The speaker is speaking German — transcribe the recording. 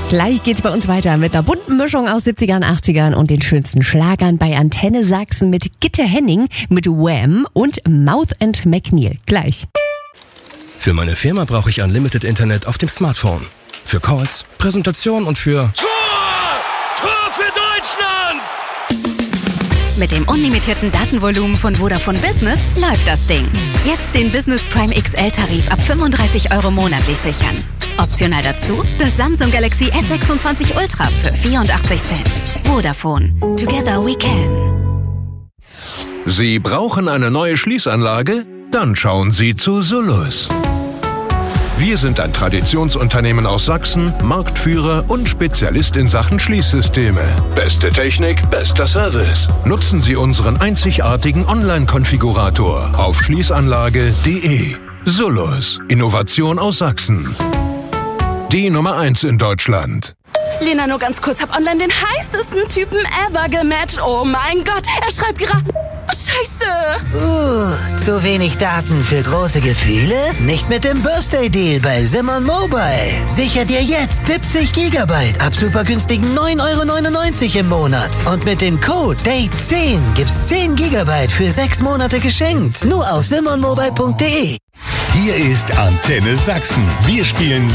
Gleich geht's bei uns weiter mit einer bunten Mischung aus 70ern, 80ern und den schönsten Schlagern bei Antenne Sachsen mit Gitte Henning, mit Wham und Mouth & McNeil. Gleich. Für meine Firma brauche ich Unlimited Internet auf dem Smartphone. Für Calls, Präsentation und für... Tor für Deutschland! Mit dem unlimitierten Datenvolumen von Vodafone Business läuft das Ding. Jetzt den Business Prime XL-Tarif ab 35 € monatlich sichern. Optional dazu das Samsung Galaxy S26 Ultra für 84 Cent. Vodafone. Together we can. Sie brauchen eine neue Schließanlage? Dann schauen Sie zu Sullus. Wir sind ein Traditionsunternehmen aus Sachsen, Marktführer und Spezialist in Sachen Schließsysteme. Beste Technik, bester Service. Nutzen Sie unseren einzigartigen Online-Konfigurator auf schließanlage.de. Sullus. Innovation aus Sachsen. Die Nummer 1 in Deutschland. Lena, nur ganz kurz, hab online den heißesten Typen ever gematcht. Oh mein Gott, er schreibt gerade... Scheiße! Zu wenig Daten für große Gefühle? Nicht mit dem Birthday Deal bei Simon Mobile. Sicher dir jetzt 70 GB ab super günstigen 9,99 € im Monat. Und mit dem Code DATE10 gibt's 10 GB für 6 Monate geschenkt. Nur auf simonmobile.de. Hier ist Antenne Sachsen. Wir spielen